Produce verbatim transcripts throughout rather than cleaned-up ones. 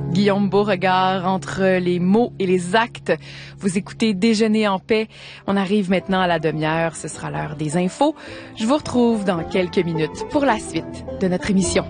Guillaume Beauregard, entre les mots et les actes. Vous écoutez Déjeuner en paix. On arrive maintenant à la demi-heure. Ce sera l'heure des infos. Je vous retrouve dans quelques minutes pour la suite de notre émission.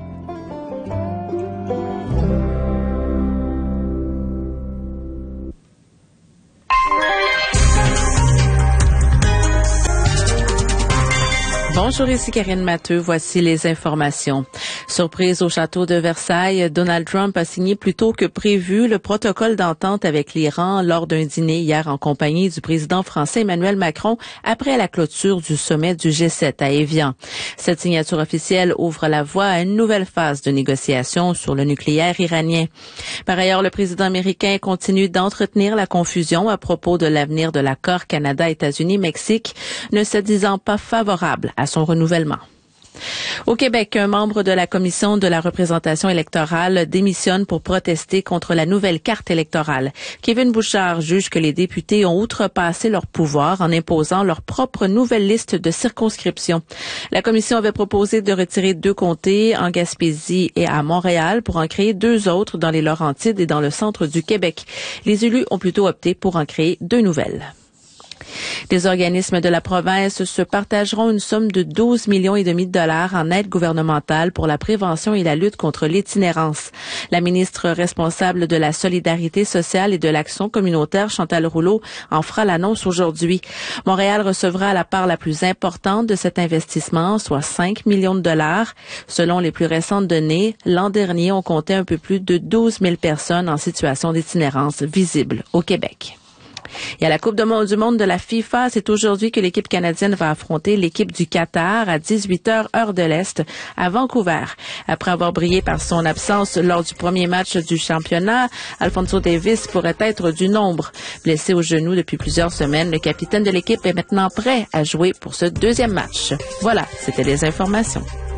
Bonjour, ici Karine Matteux. Voici les informations. Surprise au château de Versailles, Donald Trump a signé plus tôt que prévu le protocole d'entente avec l'Iran lors d'un dîner hier en compagnie du président français Emmanuel Macron après la clôture du sommet du G sept à Évian. Cette signature officielle ouvre la voie à une nouvelle phase de négociation sur le nucléaire iranien. Par ailleurs, le président américain continue d'entretenir la confusion à propos de l'avenir de l'accord Canada-États-Unis-Mexique, ne se disant pas favorable à son renouvellement. Au Québec, un membre de la commission de la représentation électorale démissionne pour protester contre la nouvelle carte électorale. Kevin Bouchard juge que les députés ont outrepassé leur pouvoir en imposant leur propre nouvelle liste de circonscriptions. La commission avait proposé de retirer deux comtés en Gaspésie et à Montréal pour en créer deux autres dans les Laurentides et dans le centre du Québec. Les élus ont plutôt opté pour en créer deux nouvelles. Des organismes de la province se partageront une somme de douze millions et demi de dollars en aide gouvernementale pour la prévention et la lutte contre l'itinérance. La ministre responsable de la solidarité sociale et de l'action communautaire, Chantal Rouleau, en fera l'annonce aujourd'hui. Montréal recevra la part la plus importante de cet investissement, soit cinq millions de dollars. Selon les plus récentes données, l'an dernier, on comptait un peu plus de douze mille personnes en situation d'itinérance visible au Québec. Et à la Coupe du monde de la FIFA, c'est aujourd'hui que l'équipe canadienne va affronter l'équipe du Qatar à dix-huit heures heure de l'Est à Vancouver. Après avoir brillé par son absence lors du premier match du championnat, Alphonso Davies pourrait être du nombre. Blessé au genou depuis plusieurs semaines, le capitaine de l'équipe est maintenant prêt à jouer pour ce deuxième match. Voilà, c'était les informations.